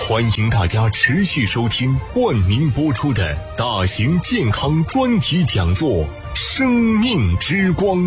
欢迎大家持续收听冠名播出的大型健康专题讲座《生命之光》。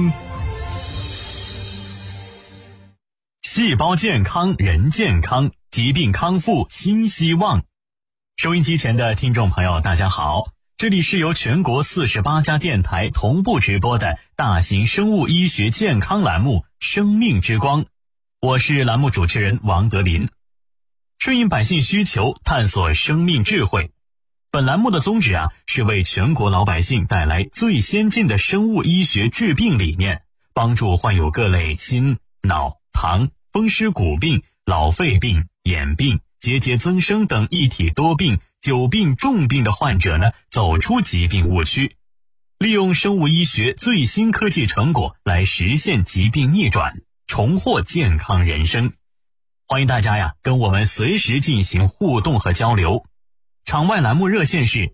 细胞健康，人健康，疾病康复新希望。收音机前的听众朋友，大家好，这里是由全国48家电台同步直播的大型生物医学健康栏目《生命之光》，我是栏目主持人王德林。顺应百姓需求，探索生命智慧。本栏目的宗旨是为全国老百姓带来最先进的生物医学治病理念，帮助患有各类心、脑、糖、风湿骨病、老肺病、眼病、结节增生等一体多病、久病重病的患者走出疾病误区，利用生物医学最新科技成果来实现疾病逆转，重获健康人生。欢迎大家跟我们随时进行互动和交流。场外栏目热线是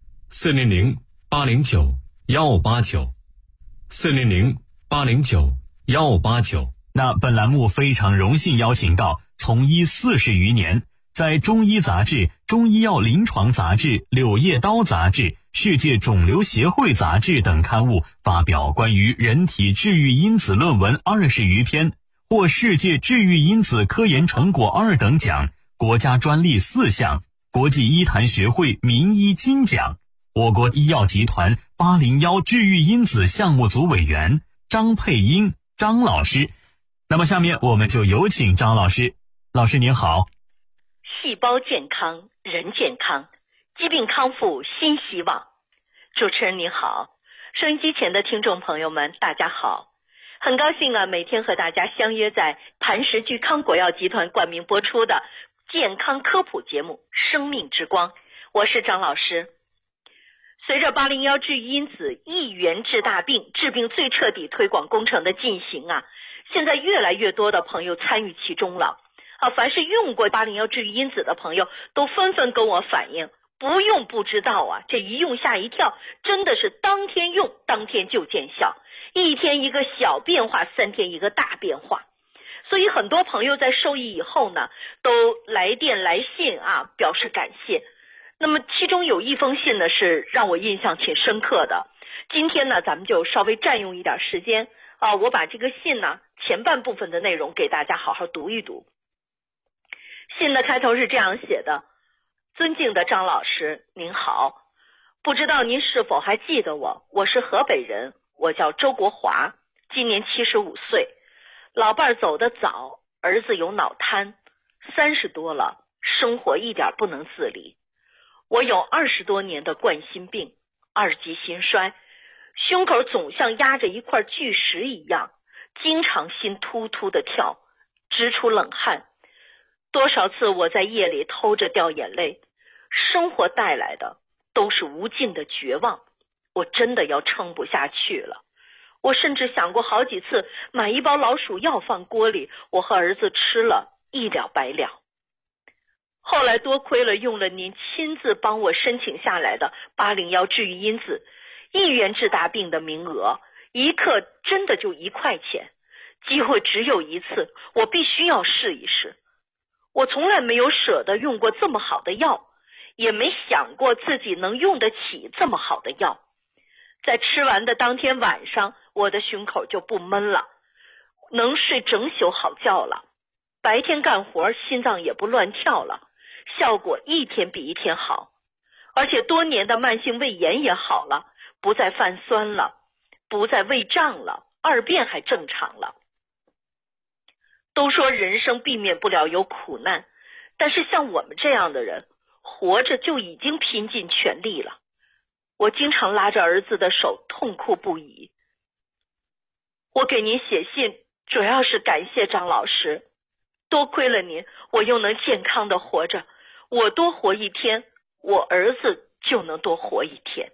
400-809-1589，400-809-1589。 那本栏目非常荣幸邀请到从医40余年，在中医杂志、中医药临床杂志、柳叶刀杂志、世界肿瘤协会杂志等刊物发表关于人体治愈因子论文20余篇，获世界治愈因子科研成果2等奖，国家专利4项，国际医坛学会名医金奖，我国医药集团801治愈因子项目组委员张佩英张老师。那么下面我们就有请张老师。老师您好。 细胞健康，人健康，疾病康复新希望。主持人您好，收音机前的听众朋友们大家好，很高兴每天和大家相约在磐石聚康国药集团冠名播出的健康科普节目《生命之光》，我是张老师。随着801治愈因子一元治大病，治病最彻底推广工程的进行现在越来越多的朋友参与其中了凡是用过801治愈因子的朋友都纷纷跟我反映，不用不知道这一用吓一跳，真的是当天用当天就见效，一天一个小变化，3天一个大变化。所以很多朋友在受益以后都来电来信表示感谢。那么其中有一封信是让我印象挺深刻的，今天咱们就稍微占用一点时间我把这个信前半部分的内容给大家好好读一读。信的开头是这样写的：尊敬的张老师您好，不知道您是否还记得我是河北人，我叫周国华，今年75岁，老伴走得早，儿子有脑瘫，30多了，生活一点不能自理。我有20多年的冠心病，2级心衰，胸口总像压着一块巨石一样，经常心突突的跳，直出冷汗。多少次我在夜里偷着掉眼泪，生活带来的都是无尽的绝望，我真的要撑不下去了。我甚至想过好几次买一包老鼠药放锅里，我和儿子吃了一了百了。后来多亏了用了您亲自帮我申请下来的801治愈因子一元治大病的名额，一克真的就1块钱，机会只有一次，我必须要试一试。我从来没有舍得用过这么好的药，也没想过自己能用得起这么好的药。在吃完的当天晚上，我的胸口就不闷了，能睡整宿好觉了，白天干活心脏也不乱跳了，效果一天比一天好。而且多年的慢性胃炎也好了，不再泛酸了，不再胃胀了，2便还正常了。都说人生避免不了有苦难，但是像我们这样的人，活着就已经拼尽全力了。我经常拉着儿子的手痛哭不已。我给您写信主要是感谢张老师，多亏了您，我又能健康的活着，我多活一天，我儿子就能多活一天。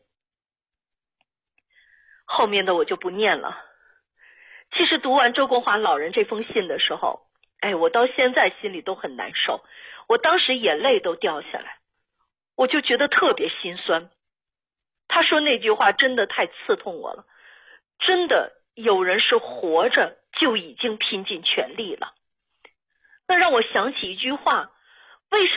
后面的我就不念了。其实读完周国华老人这封信的时候，我到现在心里都很难受，我当时眼泪都掉下来，我就觉得特别心酸。他说那句话真的太刺痛我了，真的有人是活着就已经拼尽全力了。那让我想起一句话，为什么